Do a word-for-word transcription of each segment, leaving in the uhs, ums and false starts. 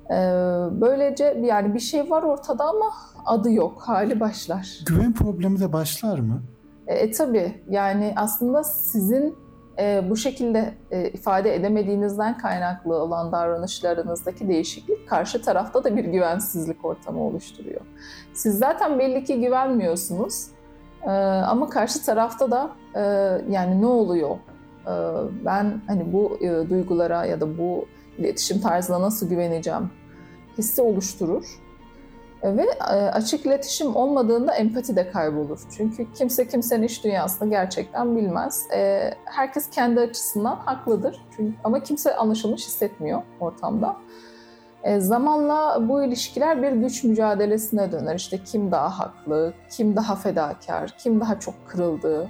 Ee, böylece yani bir şey var ortada ama adı yok, hali başlar. Güven problemi de başlar mı? E, e tabii yani aslında sizin e, bu şekilde e, ifade edemediğinizden kaynaklı olan davranışlarınızdaki değişiklik karşı tarafta da bir güvensizlik ortamı oluşturuyor. Siz zaten belli ki güvenmiyorsunuz e, ama karşı tarafta da e, yani ne oluyor? E, ben hani bu e, duygulara ya da bu iletişim tarzına nasıl güveneceğim hissi oluşturur. Ve açık iletişim olmadığında empati de kaybolur. Çünkü kimse kimsenin iç dünyasını gerçekten bilmez. Herkes kendi açısından haklıdır. Çünkü, ama kimse anlaşılmış hissetmiyor ortamda. Zamanla bu ilişkiler bir güç mücadelesine döner. İşte kim daha haklı, kim daha fedakar, kim daha çok kırıldı.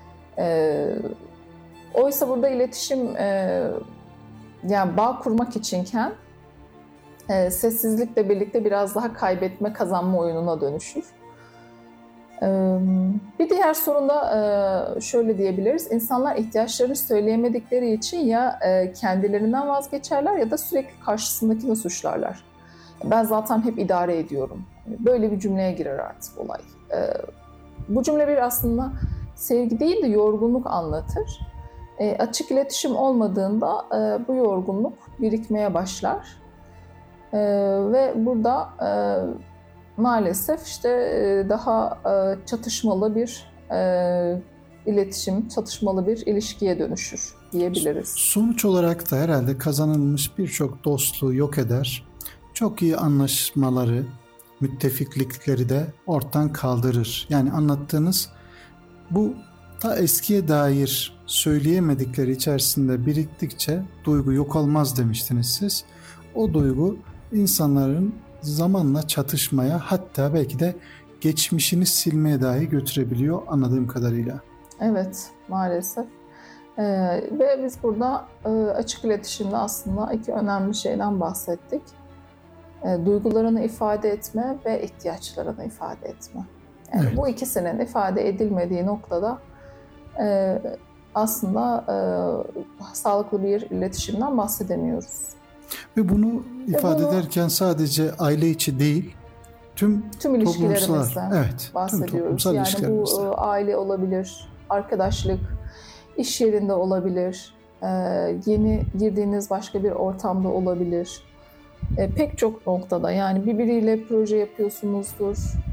Oysa burada iletişim yani bağ kurmak içinken E, sessizlikle birlikte biraz daha kaybetme kazanma oyununa dönüşür. E, bir diğer sorun da e, şöyle diyebiliriz. İnsanlar ihtiyaçlarını söyleyemedikleri için ya e, kendilerinden vazgeçerler ya da sürekli karşısındakini suçlarlar. Ben zaten hep idare ediyorum. Böyle bir cümleye girer artık olay. E, bu cümle bir aslında sevgi değil de yorgunluk anlatır. E, açık iletişim olmadığında e, bu yorgunluk birikmeye başlar. Ee, ve burada e, maalesef işte e, daha e, çatışmalı bir e, iletişim, çatışmalı bir ilişkiye dönüşür diyebiliriz. Sonuç olarak da herhalde kazanılmış birçok dostluğu yok eder. Çok iyi anlaşmaları, müttefiklikleri de ortadan kaldırır. Yani anlattığınız bu ta eskiye dair söyleyemedikleri içerisinde biriktikçe duygu yok olmaz demiştiniz siz. O duygu insanların zamanla çatışmaya, hatta belki de geçmişini silmeye dahi götürebiliyor anladığım kadarıyla. Evet, maalesef. Ee, ve biz burada e, açık iletişimde aslında iki önemli şeyden bahsettik. E, duygularını ifade etme ve ihtiyaçlarını ifade etme. Yani evet. Bu ikisinin ifade edilmediği noktada e, aslında e, sağlıklı bir iletişimden bahsedemiyoruz. Ve bunu ifade bunu, ederken sadece aile içi değil, tüm, tüm ilişkilerimizden evet, bahsediyoruz. Tüm yani bu aile olabilir, arkadaşlık, iş yerinde olabilir, yeni girdiğiniz başka bir ortamda olabilir. Pek çok noktada yani birbiriyle proje yapıyorsunuzdur,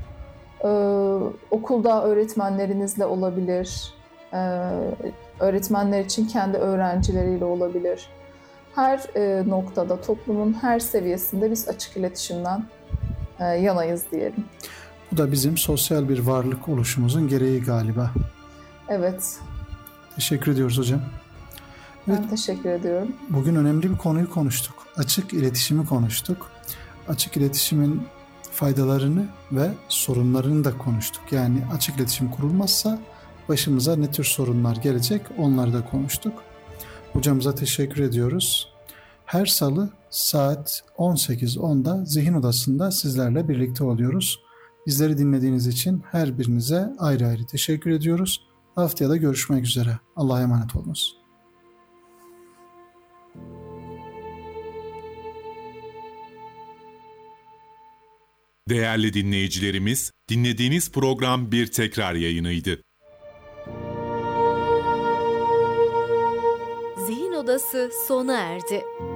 okulda öğretmenlerinizle olabilir, öğretmenler için kendi öğrencileriyle olabilir. Her e, noktada, toplumun her seviyesinde biz açık iletişimden e, yanayız diyelim. Bu da bizim sosyal bir varlık oluşumuzun gereği galiba. Evet. Teşekkür ediyoruz hocam. Evet, ben teşekkür ediyorum. Bugün önemli bir konuyu konuştuk. Açık iletişimi konuştuk. Açık iletişimin faydalarını ve sorunlarını da konuştuk. Yani açık iletişim kurulmazsa başımıza ne tür sorunlar gelecek, onları da konuştuk. Hocamıza teşekkür ediyoruz. Her salı saat on sekiz onda Zihin Odası'nda sizlerle birlikte oluyoruz. Bizleri dinlediğiniz için her birinize ayrı ayrı teşekkür ediyoruz. Haftaya da görüşmek üzere. Allah'a emanet olunuz. Değerli dinleyicilerimiz, dinlediğiniz program bir tekrar yayınıydı. Zihin Odası sona erdi.